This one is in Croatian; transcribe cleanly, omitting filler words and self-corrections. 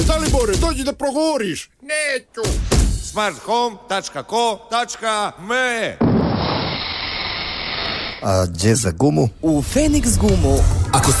Dalibore, dođi da progovoriš. Neću. smarthome.co.me A gdje za gumu? U Phoenix gumu. Ako ste